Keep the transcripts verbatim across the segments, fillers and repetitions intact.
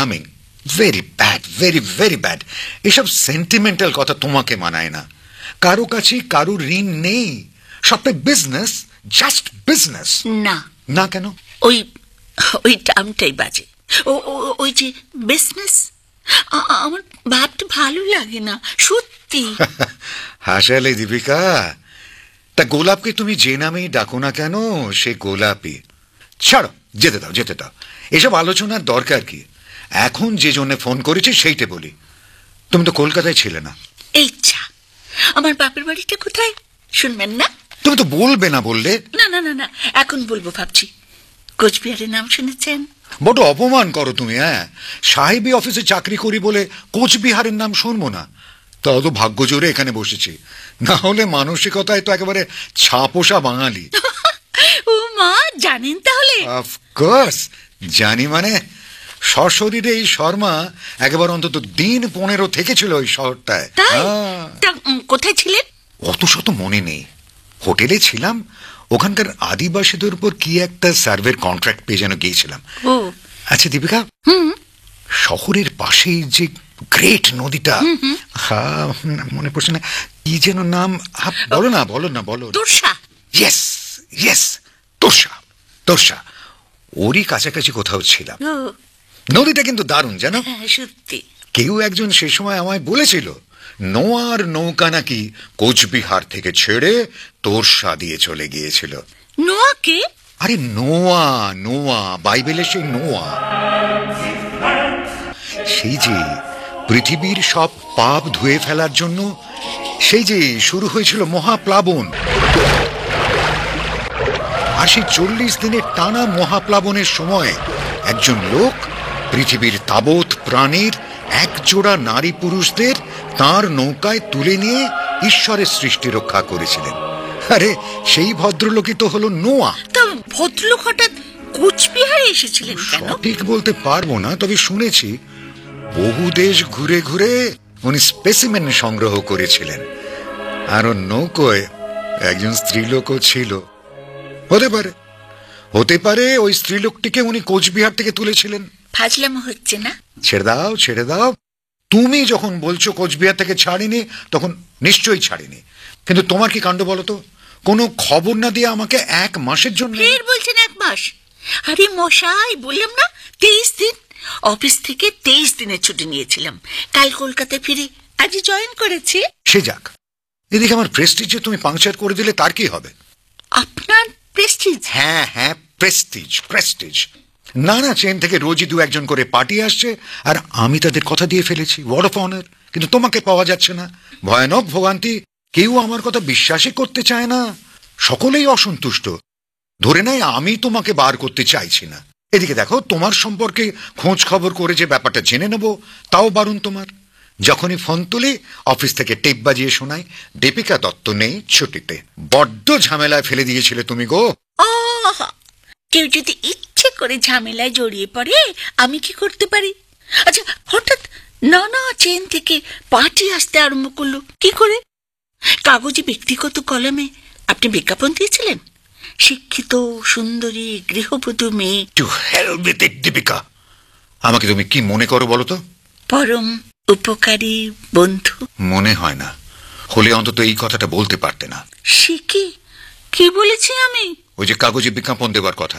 Unbecoming, very bad, very very bad. এসব sentimental কথা তোমাকে মানায় না। কারো কাছে কারো ঋণ নেই, সবটাই বিজনেস, জাস্ট বিজনেস। না না কেন? ওই ওই টার্মটাই বাজে। ওই যে বিজনেস, আমার ভাবতে ভালো লাগে না সত্যি। হাসালে দীপিকা। তা গোলাপকে তুমি যে নামেই ডাকো না কেন, সে গোলাপই। ছাড়ো, যেতে দাও যেতে দাও, এসব আলোচনার দরকার কি? এখন যে জন্য ফোন করেছি সেইটা বলি। তুমি তো কলকাতায় ছিলে না। ইচ্ছা, আমার বাপের বাড়িটা কোথায় শুনবেন না? তুমি তো বলবে না বললে। না না না না, এখন বলবো ভাবছি। কোচবিহারের নাম শুনেছেন? বড় অপমান করো তুমি। হ্যাঁ, সাহেবী অফিসে চাকরি করি বলে কোচবিহারের নাম শুনবো না? তাও তো ভাগ্য জোরে এখানে বসেছি, না হলে মানসিকতায় তো একেবারে ছাপোষা বাঙালি। ও মা, জানেন তাহলে? অফকোর্স জানি। মানে সশরীরে এই শর্মা একেবারে অন্তত দিন পনেরো থেকেছিল ওই শহরটায়। কোথায় ছিলেন? অত শত মনে নেই, হোটেলে ছিলাম। ওখানকার আদিবাসীদের উপর কি একটা সার্ভের কন্ট্রাক্ট পেয়ে যেন গিয়েছিলাম। আচ্ছা দীপিকা, শহরের পাশেই যে গ্রেট নদীটা, হ্যাঁ মনে পড়ছে না কি যেন নাম, বলো না বলো না বলো। তোরসা। ইয়েস ইয়েস, তোরসা তোরসা, ওরই কাছাকাছি কোথাও ছিলাম। নদীটা কিন্তু দারুণ জানো। সত্যি। কেউ একজন সে সময় আমায় বলেছিল নোয়ার নৌকা নাকি কোচবিহার থেকে ছেড়ে তোরসা দিয়ে চলে গিয়েছিল। নোয়া কে? আরে নোয়া, নোয়া বাইবেলের সেই নোয়া, সেই যে পৃথিবীর সব পাপ ধুয়ে ফেলার জন্য সেই যে শুরু হয়েছিল মহাপ্লাবন। আর সেই চল্লিশ দিনের টানা মহাপ্লাবনের সময় একজন লোক পৃথিবীর তাবৎ প্রাণীর এক জোড়া নারী পুরুষদের তার নৌকায় তুলে নিয়ে ঈশ্বরের সৃষ্টি রক্ষা করেছিলেন। আরে সেই ভদ্রলোকই তো হলো নোয়া। তা ভদ্রলোক হঠাৎ কোচবিহারে এসেছিলেন কেন? সঠিক বলতে পারবো না, তবে শুনেছি বহু দেশ ঘুরে ঘুরে উনি স্পেসিমেন সংগ্রহ করেছিলেন। আর নৌকোয় একজন স্ত্রীলোকও ছিল। হতে পারে, হতে পারে ওই স্ত্রীলোকটিকে উনি কোচবিহার থেকে তুলেছিলেন। ফাজলামো হচ্ছে না? ছেড়ে দাও ছেড়ে দাও। তুমি যখন বলছো কোচবিহার থেকে ছাড়িনি, তখন নিশ্চয়ই ছাড়িনি। কিন্তু তোমার কি কাণ্ড বলো তো, কোনো খবর না দিয়ে আমাকে এক মাসের জন্য। ফের বলছেন এক মাস? আরে মশাই, বললাম না তেইশ দিন। অফিস থেকে তেইশ দিনের ছুটি নিয়েছিলাম, কাল কলকাতায় ফিরে আজই জয়েন করেছি। সে যাক, এদিকে আমার প্রেস্টিজে তুমি পাংচার করে দিলে তার কি হবে? আপনার প্রেস্টিজ? হ্যাঁ হ্যাঁ, প্রেস্টিজ প্রেস্টিজ। নানা চেন থেকে রোজই দু একজন করে পার্টি আসছে, আর আমি তাদের কথা দিয়ে ফেলেছি ওয়ার্ড অফ অনার, কিন্তু তোমাকে পাওয়া যাচ্ছে না। ভয়ানক ভোগান্তি, কেউ আমার কথা বিশ্বাসই করতে চায় না, সকলেই অসন্তুষ্ট, ধরে নেয় আমি তোমাকে বার করতে চাইছি না। এদিকে দেখো, তোমার সম্পর্কে খোঁজ খবর করে যে ব্যাপারটা জেনে নেব তাও বারণ তোমার। যখনই ফোন তুলে অফিস থেকে টেপ বাজিয়ে শোনায় দীপিকা দত্ত নেই ছুটিতে। বড্ড ঝামেলায় ফেলে দিয়েছিলে তুমি গো। কেউ যদি ইচ্ছে করে ঝামেলায় জড়িয়ে পড়ে আমি কি করতে পারি? আচ্ছা, হঠাৎ নানা চেন থেকে পার্টি আসতে আরম্ভ করলো কি করে? কাগজে ব্যক্তিগত কলমে আপনি বিজ্ঞাপন দিয়েছিলেন, শিক্ষিত সুন্দরী গৃহবধূ মেয়ে। To hell with it Deepika, আমাকে তুমি কি মনে করো বলো তো? পরম উপকারী বন্ধু। মনে হয় না, হলে অন্তত এই কথাটা বলতে পারতে না। সে কি, কি বলেছি আমি? ওই যে কাগজে বিজ্ঞাপন দেবার কথা।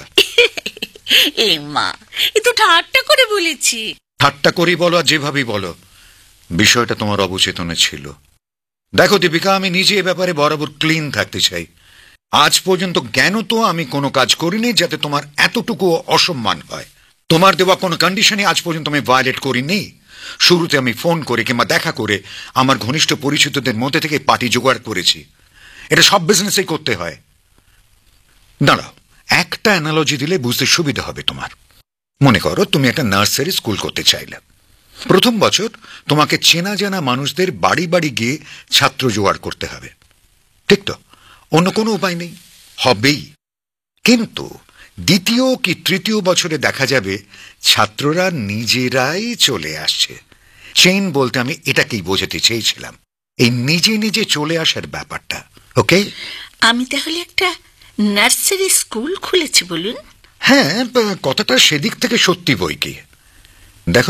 এই মা, এ তো ঠাট্টা করে বলেছি। ঠাট্টা করেই বলো আর যেভাবেই বলো, বিষয়টা তোমার অবচেতনে ছিল। দেখো দীপিকা, আমি নিজে এ ব্যাপারে বরাবর ক্লিন থাকতে চাই। আজ পর্যন্ত জ্ঞান তো আমি কোনো কাজ করিনি যাতে তোমার এতটুকু অসম্মান হয়। তোমার দেওয়া কোনো কন্ডিশনে আজ পর্যন্ত আমি ভায়োলেট করিনি। শুরুতে আমি ফোন করে কিংবা দেখা করে আমার ঘনিষ্ঠ পরিচিতদের মধ্যে থেকে পার্টি জোগাড় করেছি। এটা সব বিজনেসেই করতে হয়। দাঁড়াও, একটা অ্যানালজি দিলে বুঝতে সুবিধা হবে তোমার। মনে করো তুমি একটা নার্সারি স্কুল করতে চাইলে। প্রথম বছর তোমাকে চেনা জানা মানুষদের বাড়ি বাড়ি গিয়ে ছাত্র জোগাড় করতে হবে, ঠিক তো? অন্য কোনো উপায় নেই, হবেই। কিন্তু দ্বিতীয় কি তৃতীয় বছরে দেখা যাবে ছাত্ররা নিজেরাই চলে আসছে। চেইন বলতে আমি এটাকেই বোঝাতে চেয়েছিলাম, এই নিজে নিজে চলে আসার ব্যাপারটা। ওকে, আমি তাহলে একটা নার্সারি স্কুল খুলেছি বলুন? হ্যাঁ, কথাটা সেদিক থেকে সত্যি বই কি।